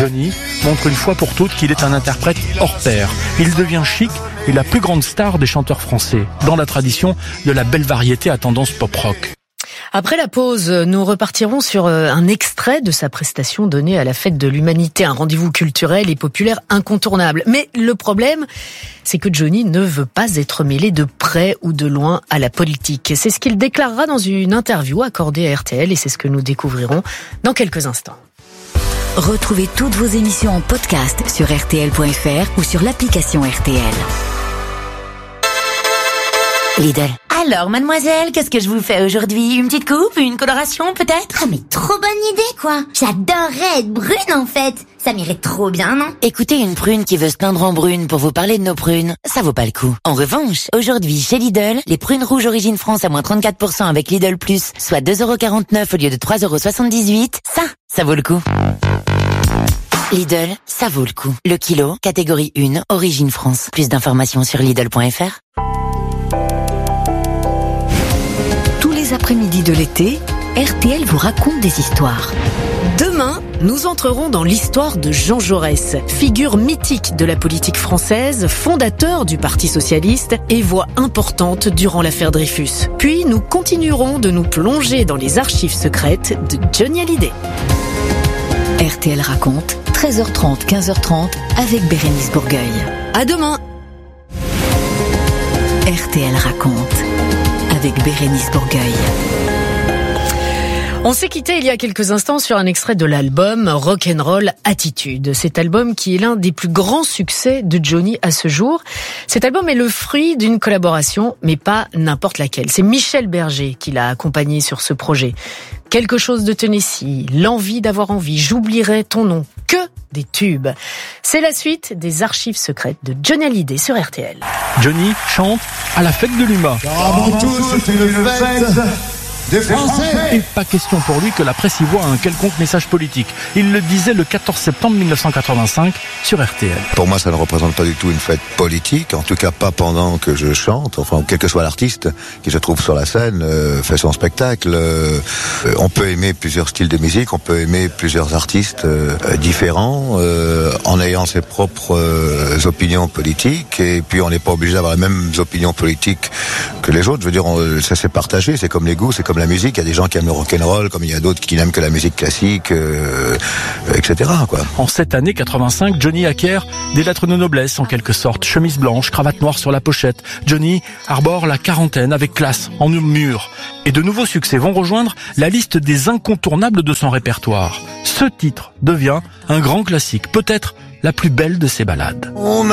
Johnny montre une fois pour toutes qu'il est un interprète hors pair. Il devient chic et la plus grande star des chanteurs français, dans la tradition de la belle variété à tendance pop-rock. Après la pause, nous repartirons sur un extrait de sa prestation donnée à la Fête de l'Humanité, un rendez-vous culturel et populaire incontournable. Mais le problème, c'est que Johnny ne veut pas être mêlé de près ou de loin à la politique. C'est ce qu'il déclarera dans une interview accordée à RTL et c'est ce que nous découvrirons dans quelques instants. Retrouvez toutes vos émissions en podcast sur rtl.fr ou sur l'application RTL. Lidl. Alors, mademoiselle, qu'est-ce que je vous fais aujourd'hui? Une petite coupe? Une coloration, peut-être? Ah, mais trop bonne idée, quoi. J'adorerais être brune, en fait. Ça m'irait trop bien, non? Écoutez, une prune qui veut se teindre en brune pour vous parler de nos prunes, ça vaut pas le coup. En revanche, aujourd'hui, chez Lidl, les prunes rouges Origine France à moins 34% avec Lidl Plus, soit 2,49€ au lieu de 3,78€, ça vaut le coup. Lidl, ça vaut le coup. Le kilo, catégorie 1, Origine France. Plus d'informations sur Lidl.fr. Après-midi de l'été, RTL vous raconte des histoires. Demain, nous entrerons dans l'histoire de Jean Jaurès, figure mythique de la politique française, fondateur du Parti socialiste et voix importante durant l'affaire Dreyfus. Puis nous continuerons de nous plonger dans les archives secrètes de Johnny Hallyday. RTL raconte, 13h30, 15h30 avec Bérénice Bourgueil. À demain. RTL raconte avec Bérénice Bourgueil. On s'est quitté il y a quelques instants sur un extrait de l'album Rock'n'Roll Attitude. Cet album qui est l'un des plus grands succès de Johnny à ce jour. Cet album est le fruit d'une collaboration, mais pas n'importe laquelle. C'est Michel Berger qui l'a accompagné sur ce projet. Quelque chose de Tennessee, l'envie d'avoir envie, j'oublierai ton nom, que des tubes. C'est la suite des archives secrètes de Johnny Hallyday sur RTL. Johnny chante à la fête de l'UMA. Avant tout, c'est une fête des Français. Et pas question pour lui que la presse y voit un quelconque message politique. Il le disait le 14 septembre 1985 sur RTL. Pour moi, ça ne représente pas du tout une fête politique, en tout cas pas pendant que je chante, enfin, quel que soit l'artiste qui se trouve sur la scène, fait son spectacle. On peut aimer plusieurs styles de musique, on peut aimer plusieurs artistes différents, en ayant ses propres opinions politiques, et puis on n'est pas obligé d'avoir les mêmes opinions politiques que les autres. Je veux dire, ça s'est partagé, c'est comme les goûts, c'est comme la musique. Il y a des gens qui aiment le rock'n'roll, comme il y a d'autres qui n'aiment que la musique classique, etc., quoi. En cette année 85, Johnny acquiert des lettres de noblesse, en quelque sorte. Chemise blanche, cravate noire sur la pochette. Johnny arbore la quarantaine avec classe, en mur. Et de nouveaux succès vont rejoindre la liste des incontournables de son répertoire. Ce titre devient un grand classique, peut-être la plus belle de ses ballades. On